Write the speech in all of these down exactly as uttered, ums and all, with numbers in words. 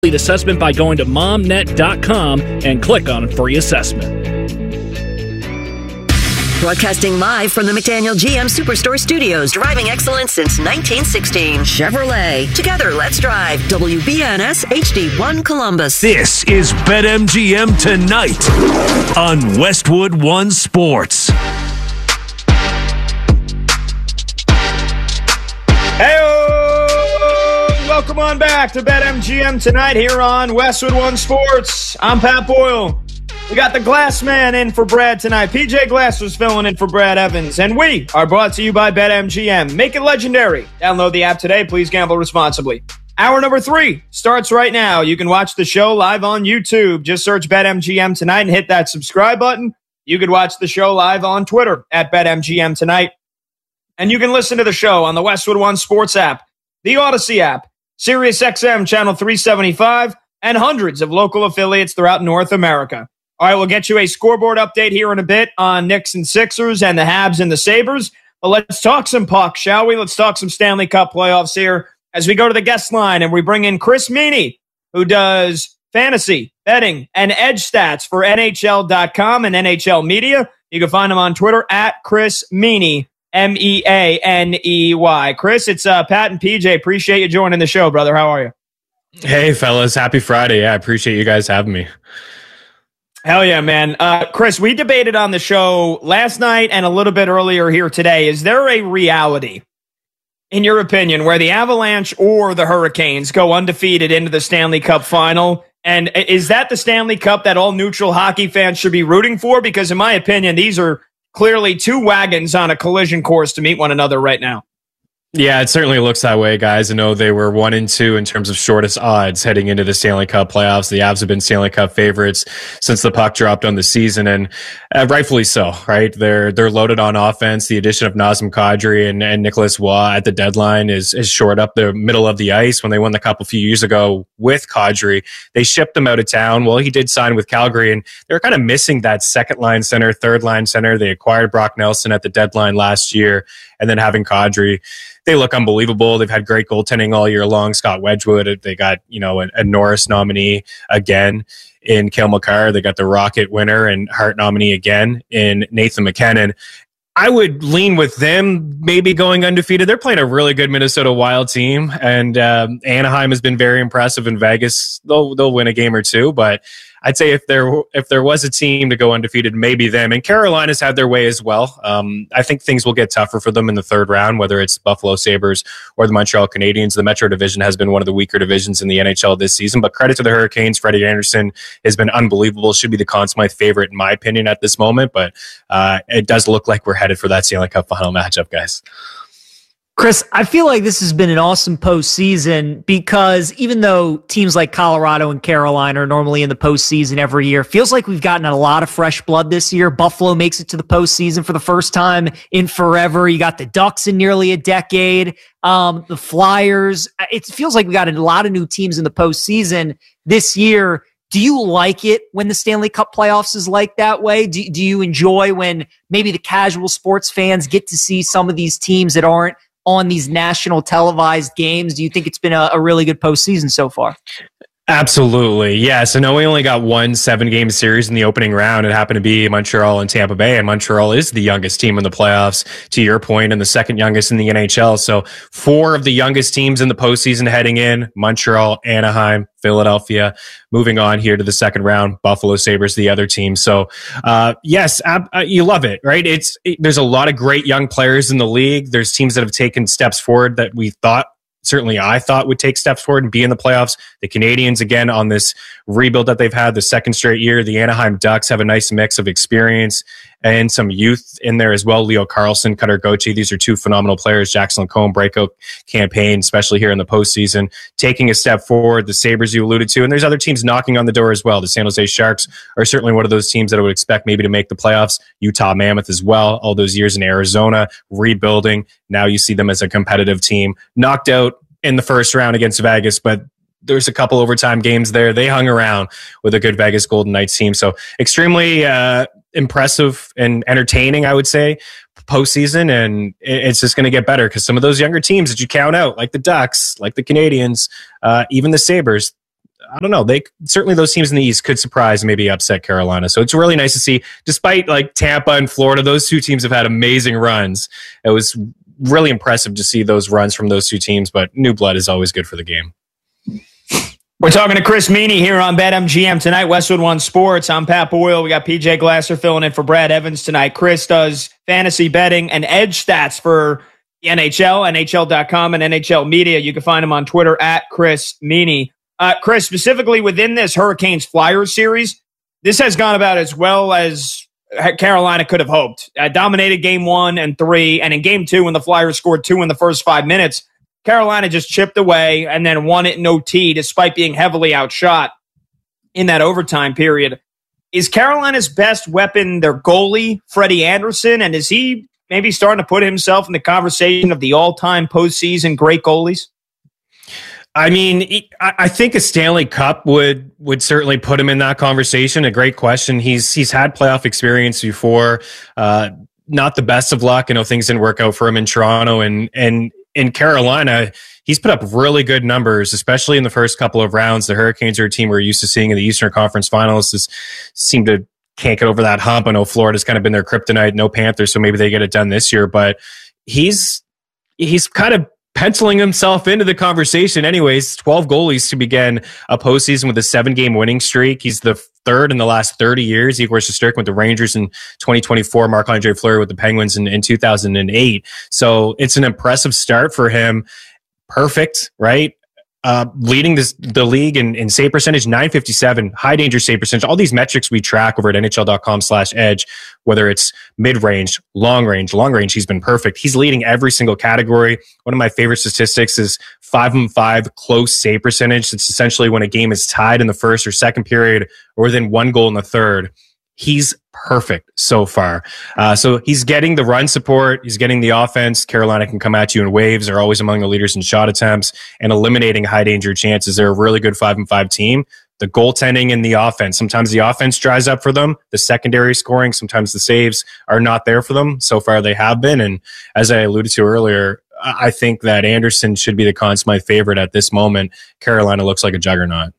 assessment by going to mom net dot com and click on free assessment. Broadcasting live from the McDaniel G M Superstore Studios, driving excellence since nineteen sixteen. Chevrolet. Together, let's drive. W B N S H D one Columbus. This is BetMGM Tonight on Westwood One Sports. Welcome on back to BetMGM Tonight here on Westwood One Sports. I'm Pat Boyle. We got the Glass Man in for Brad tonight. P J Glass was filling in for Brad Evans. And we are brought to you by BetMGM. Make it legendary. Download the app today. Please gamble responsibly. Hour number three starts right now. You can watch the show live on YouTube. Just search BetMGM Tonight and hit that subscribe button. You can watch the show live on Twitter at BetMGM Tonight. And you can listen to the show on the Westwood One Sports app, the Odyssey app, Sirius X M Channel three seventy-five, and hundreds of local affiliates throughout North America. All right, we'll get you a scoreboard update here in a bit on Knicks and Sixers and the Habs and the Sabres. But let's talk some puck, shall we? Let's talk some Stanley Cup playoffs here as we go to the guest line and we bring in Chris Meany, who does fantasy, betting, and edge stats for N H L dot com and N H L Media. You can find him on Twitter at Chris Meany. M E A N E Y. Chris, it's uh, Pat and P J. Appreciate you joining the show, brother. How are you? Hey, fellas. Happy Friday. Yeah, I appreciate you guys having me. Hell yeah, man. Uh, Chris, we debated on the show last night and a little bit earlier here today. Is there a reality, in your opinion, where the Avalanche or the Hurricanes go undefeated into the Stanley Cup final? And is that the Stanley Cup that all neutral hockey fans should be rooting for? Because in my opinion, these are clearly two wagons on a collision course to meet one another right now. Yeah, it certainly looks that way, guys. I know they were one and two in terms of shortest odds heading into the Stanley Cup playoffs. The Avs have been Stanley Cup favorites since the puck dropped on the season, and uh, rightfully so, right? They're they're loaded on offense. The addition of Nazem Kadri and, and Nicholas Waugh at the deadline is is shored up the middle of the ice. When they won the Cup a few years ago with Kadri, they shipped him out of town. Well, he did sign with Calgary, and they were kind of missing that second line center, third line center. They acquired Brock Nelson at the deadline last year, and then having Kadri, they look unbelievable. They've had great goaltending all year long. Scott Wedgwood, they got, you know, a, a Norris nominee again in Cale Makar. They got the Rocket winner and Hart nominee again in Nathan McKinnon. I would lean with them maybe going undefeated. They're playing a really good Minnesota Wild team, and um, Anaheim has been very impressive in Vegas. They'll they'll win a game or two, but I'd say if there if there was a team to go undefeated, maybe them. And Carolina's had their way as well. Um, I think things will get tougher for them in the third round, whether it's Buffalo Sabres or the Montreal Canadiens. The Metro Division has been one of the weaker divisions in the N H L this season, but credit to the Hurricanes. Freddie Anderson has been unbelievable. Should be the Conn Smythe favorite in my opinion at this moment, but uh, it does look like we're headed for that Stanley Cup final matchup, guys. Chris, I feel like this has been an awesome postseason because even though teams like Colorado and Carolina are normally in the postseason every year, feels like we've gotten a lot of fresh blood this year. Buffalo makes it to the postseason for the first time in forever. You got the Ducks in nearly a decade. Um, the Flyers. It feels like we got a lot of new teams in the postseason this year. Do you like it when the Stanley Cup playoffs is like that way? Do, do you enjoy when maybe the casual sports fans get to see some of these teams that aren't on these national televised games? Do you think it's been a, a really good postseason so far? Absolutely. Yes. I know we only got one seven game series in the opening round. It happened to be Montreal and Tampa Bay, and Montreal is the youngest team in the playoffs, to your point, and the second youngest in the N H L. So four of the youngest teams in the postseason heading in: Montreal, Anaheim, Philadelphia. Moving on here to the second round, Buffalo Sabres, the other team. So, uh, yes, ab- uh, you love it, right? It's it, there's a lot of great young players in the league. There's teams that have taken steps forward that we thought, certainly I thought, would take steps forward and be in the playoffs. The Canadiens, again, on this rebuild that they've had the second straight year. The Anaheim Ducks have a nice mix of experience and some youth in there as well. Leo Carlsson, Cutter Gauthier, these are two phenomenal players. Jackson Lacombe, breakout campaign, especially here in the postseason, taking a step forward. The Sabres you alluded to, and there's other teams knocking on the door as well. The San Jose Sharks are certainly one of those teams that I would expect maybe to make the playoffs. Utah Mammoth as well, all those years in Arizona, rebuilding. Now you see them as a competitive team. Knocked out in the first round against Vegas, but there's a couple overtime games there. They hung around with a good Vegas Golden Knights team. So extremely uh, impressive and entertaining, I would say, postseason. And it's just going to get better because some of those younger teams that you count out, like the Ducks, like the Canadiens, uh, even the Sabres, I don't know. They certainly those teams in the East could surprise and maybe upset Carolina. So it's really nice to see, despite like Tampa and Florida, those two teams have had amazing runs. It was really impressive to see those runs from those two teams, but new blood is always good for the game. We're talking to Chris Meany here on BetMGM tonight, Westwood One Sports. I'm Pat Boyle. We got P J Glasser filling in for Brad Evans tonight. Chris does fantasy betting and edge stats for the N H L, N H L dot com, and N H L Media. You can find him on Twitter at Chris Meany. Uh, Chris, specifically within this Hurricanes Flyers series, this has gone about as well as Carolina could have hoped. Uh, dominated game one and three, and in game two, when the Flyers scored two in the first five minutes, Carolina just chipped away and then won it in O T despite being heavily outshot in that overtime period. Is Carolina's best weapon their goalie, Freddie Anderson, and is he maybe starting to put himself in the conversation of the all-time postseason great goalies? I mean, I think a Stanley Cup would would certainly put him in that conversation. A great question. He's he's had playoff experience before. Uh, not the best of luck. I know things didn't work out for him in Toronto, and and in Carolina, he's put up really good numbers, especially in the first couple of rounds. The Hurricanes are a team we're used to seeing in the Eastern Conference Finals. Just seem to can't get over that hump. I know Florida's kind of been their kryptonite. No Panthers, so maybe they get it done this year. But he's he's kind of penciling himself into the conversation anyways. twelve goalies to begin a postseason with a seven-game winning streak. He's the third in the last thirty years. Igor Shesterkin with the Rangers in twenty twenty-four, Marc-Andre Fleury with the Penguins in, in two thousand eight. So it's an impressive start for him. Perfect, right? Uh, leading this, the league in, in save percentage, nine fifty-seven, high danger save percentage. All these metrics we track over at N H L dot com slash edge, whether it's mid-range, long range, long range, he's been perfect. He's leading every single category. One of my favorite statistics is five and five close save percentage. It's essentially when a game is tied in the first or second period or within one goal in the third. He's perfect so far. Uh, so he's getting the run support. He's getting the offense. Carolina can come at you in waves. They're always among the leaders in shot attempts and eliminating high danger chances. They're a really good five and five team. The goaltending and the offense. Sometimes the offense dries up for them. The secondary scoring, sometimes the saves are not there for them. So far they have been. And as I alluded to earlier, I think that Anderson should be the Conn Smythe favorite at this moment. Carolina looks like a juggernaut.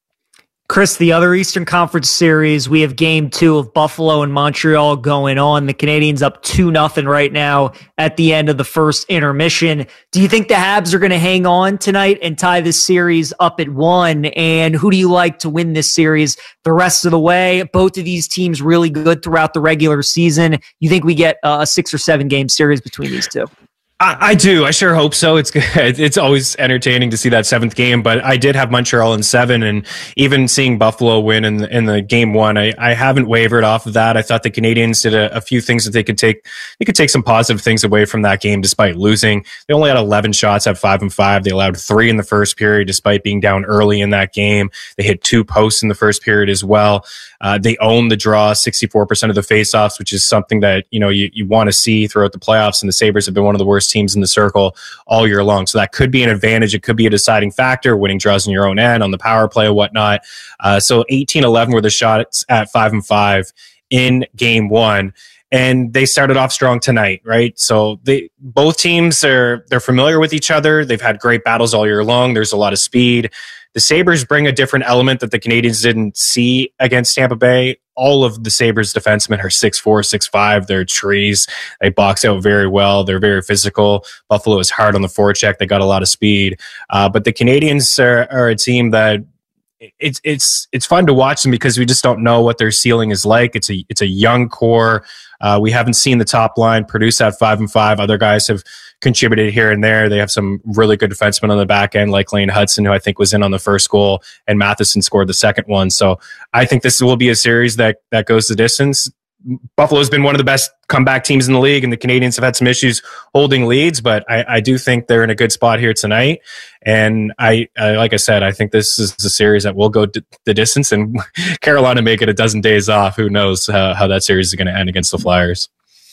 Chris, the other Eastern Conference series, we have game two of Buffalo and Montreal going on. The Canadiens up two nothing right now at the end of the first intermission. Do you think the Habs are going to hang on tonight and tie this series up at one? And who do you like to win this series the rest of the way? Both of these teams really good throughout the regular season. You think we get a six or seven game series between these two? I, I do. I sure hope so. It's good. It's always entertaining to see that seventh game, but I did have Montreal in seven, and even seeing Buffalo win in the, in the game one, I, I haven't wavered off of that. I thought the Canadiens did a, a few things that they could take. They could take some positive things away from that game, despite losing. They only had eleven shots at five and five. They allowed three in the first period, despite being down early in that game. They hit two posts in the first period as well. Uh, they own the draw, sixty-four percent of the faceoffs, which is something that, you know, you, you want to see throughout the playoffs. And the Sabres have been one of the worst teams in the circle all year long. So that could be an advantage. It could be a deciding factor, winning draws in your own end on the power play or whatnot. Uh, so eighteen eleven were the shots at five and five in game one. And they started off strong tonight, right? So they both teams are they're familiar with each other. They've had great battles all year long. There's a lot of speed. The Sabres bring a different element that the Canadiens didn't see against Tampa Bay. All of the Sabres defensemen are six four, six five. They're trees. They box out very well. They're very physical. Buffalo is hard on the forecheck. They got a lot of speed. Uh, but the Canadiens are, are a team that it's it's it's fun to watch them because we just don't know what their ceiling is like. It's a it's a young core. Uh, we haven't seen the top line produce at five and five. Other guys have contributed here and there. They have some really good defensemen on the back end, like Lane Hudson, who I think was in on the first goal, and Matheson scored the second one. So I think this will be a series that that goes the distance. Buffalo's been one of the best comeback teams in the league, and the Canadiens have had some issues holding leads, but I, I do think they're in a good spot here tonight. And I, I, like I said, I think this is a series that will go d- the distance, and Carolina make it a dozen days off. Who knows how, how that series is going to end against the Flyers.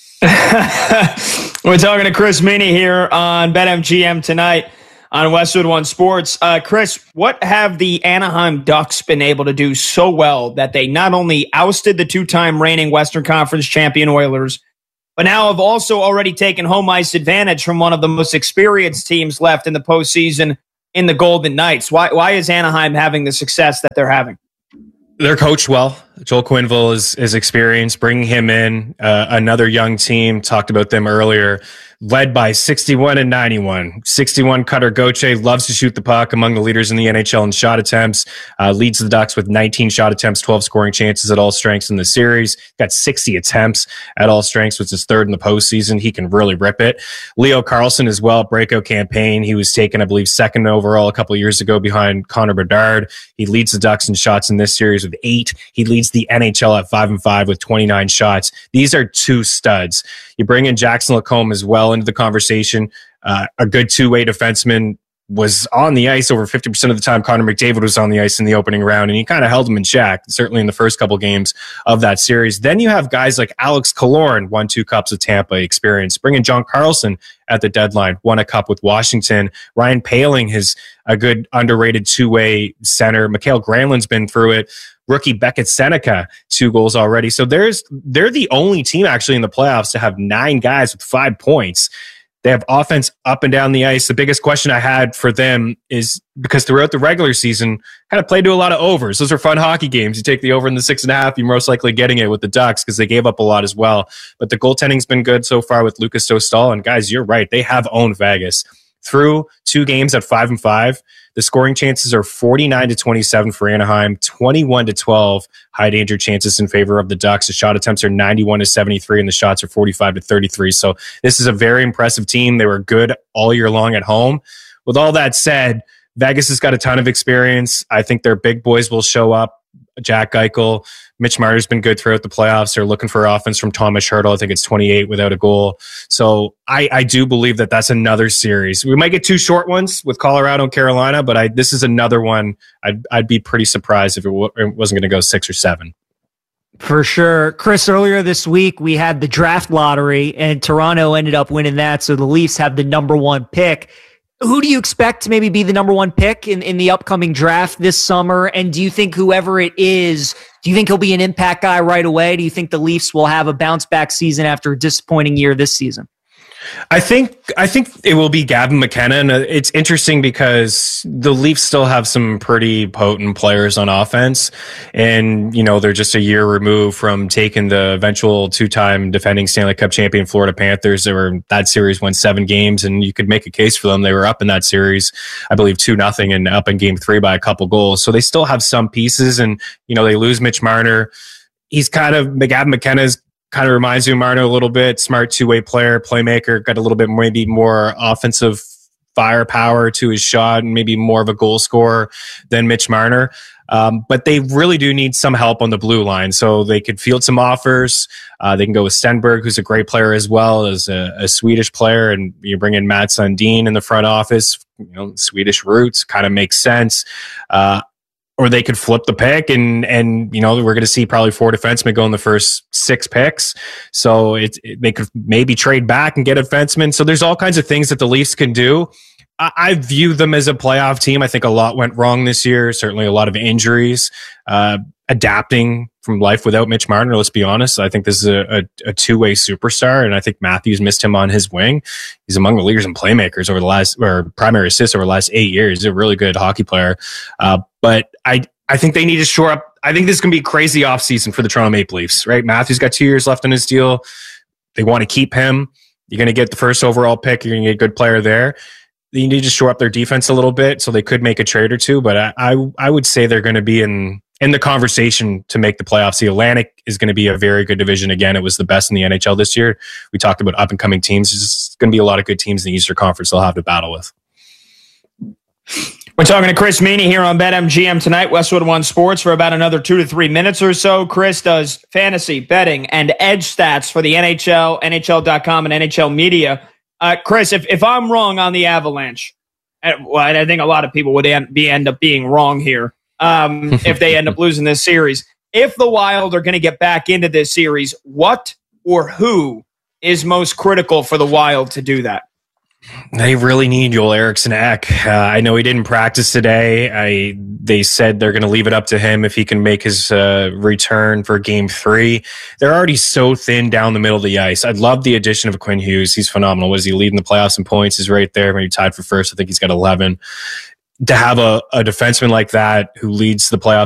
We're talking to Chris Meany here on BetMGM tonight on Westwood One Sports. Uh, Chris, what have the Anaheim Ducks been able to do so well that they not only ousted the two-time reigning Western Conference champion Oilers, but now have also already taken home ice advantage from one of the most experienced teams left in the postseason in the Golden Knights? Why why is Anaheim having the success that they're having? They're coached well. Joel Quenneville is, is experienced. Bringing him in, uh, another young team, talked about them earlier, led by sixty-one and ninety-one. sixty-one, Cutter Gauthier loves to shoot the puck, among the leaders in the N H L in shot attempts. Uh, leads the Ducks with nineteen shot attempts, twelve scoring chances at all strengths in the series. Got sixty attempts at all strengths, which is third in the postseason. He can really rip it. Leo Carlsson as well, breakout campaign. He was taken, I believe, second overall a couple of years ago behind Connor Bedard. He leads the Ducks in shots in this series with eight. He leads the N H L at five and five with twenty-nine shots. These are two studs. You bring in Jackson Lacombe as well into the conversation. Uh, a good two-way defenseman, was on the ice over fifty percent of the time. Connor McDavid was on the ice in the opening round, and he kind of held him in check, certainly in the first couple games of that series. Then you have guys like Alex Killorn, won two cups of Tampa experience. Bringing John Carlson at the deadline, won a cup with Washington. Ryan Poehling is a good underrated two-way center. Mikael Granlund's been through it. Rookie Beckett Seneca, two goals already. So there's they're the only team actually in the playoffs to have nine guys with five points. They have offense up and down the ice. The biggest question I had for them is because throughout the regular season, kind of played to a lot of overs. Those are fun hockey games. You take the over in the six and a half, you're most likely getting it with the Ducks because they gave up a lot as well. But the goaltending's been good so far with Lucas Dostal. And guys, you're right. They have owned Vegas. Through two games at five and five, the scoring chances are forty-nine to twenty-seven for Anaheim, twenty-one to twelve high danger chances in favor of the Ducks. The shot attempts are ninety-one to seventy-three, and the shots are forty-five to thirty-three. So this is a very impressive team. They were good all year long at home. With all that said, Vegas has got a ton of experience. I think their big boys will show up. Jack Eichel, Mitch Marner's been good throughout the playoffs. They're looking for offense from Thomas Hertl. I think it's twenty-eight without a goal. So I, I do believe that that's another series. We might get two short ones with Colorado and Carolina, but I, this is another one. I'd, I'd be pretty surprised if it, w- it wasn't going to go six or seven. For sure. Chris, earlier this week, we had the draft lottery, and Toronto ended up winning that, so the Leafs have the number one pick. Who do you expect to maybe be the number one pick in, in the upcoming draft this summer? And do you think whoever it is, do you think he'll be an impact guy right away? Do you think the Leafs will have a bounce back season after a disappointing year this season? I think I think it will be Gavin McKenna. And it's interesting because the Leafs still have some pretty potent players on offense. And, you know, they're just a year removed from taking the eventual two-time defending Stanley Cup champion Florida Panthers. They were, that series went seven games, and you could make a case for them. They were up in that series, I believe, two nothing, and up in game three by a couple goals. So they still have some pieces. And, you know, they lose Mitch Marner. He's kind of, Gavin McKenna's kind of reminds you of Marner a little bit. Smart two-way player, playmaker, got a little bit maybe more offensive firepower to his shot, and maybe more of a goal scorer than Mitch Marner. Um, but they really do need some help on the blue line. So they could field some offers. Uh, they can go with Stenberg, who's a great player as well as a, a Swedish player. And you bring in Matt Sundin in the front office, you know, Swedish roots, kind of makes sense. Uh, Or they could flip the pick, and, and you know, we're going to see probably four defensemen go in the first six picks. So it, it, they could maybe trade back and get a defenseman. So there's all kinds of things that the Leafs can do. I, I view them as a playoff team. I think a lot went wrong this year. Certainly a lot of injuries, uh, adapting from life without Mitch Marner. Let's be honest. I think this is a, a, a two-way superstar, and I think Matthews missed him on his wing. He's among the leaders and playmakers over the last, or primary assists over the last eight years. He's a really good hockey player. Uh, but I, I think they need to shore up. I think this is going to be a crazy offseason for the Toronto Maple Leafs, right? Matthews got two years left on his deal. They want to keep him. You're going to get the first overall pick. You're going to get a good player there. You need to shore up their defense a little bit, so they could make a trade or two. But I, I, I would say they're going to be in, in the conversation to make the playoffs. The Atlantic is going to be a very good division. Again, it was the best in the N H L this year. We talked about up and coming teams. There's going to be a lot of good teams in the Eastern Conference they'll have to battle with. We're talking to Chris Meany here on BetMGM tonight, Westwood One Sports, for about another two to three minutes or so. Chris does fantasy betting and edge stats for the N H L, N H L dot com, and N H L Media. Uh, Chris, if, if I'm wrong on the Avalanche, and, well, I think a lot of people would end, be end up being wrong here um, if they end up losing this series. If the Wild are going to get back into this series, what or who is most critical for the Wild to do that? They really need Joel Eriksson Ek. Uh, I know he didn't practice today. I they said they're going to leave it up to him if he can make his uh, return for game three. They're already so thin down the middle of the ice. I'd love the addition of Quinn Hughes. He's phenomenal. Was he leading the playoffs in points? He's right there. Maybe tied for first. I think he's got eleven. to have a, a defenseman like that who leads the playoffs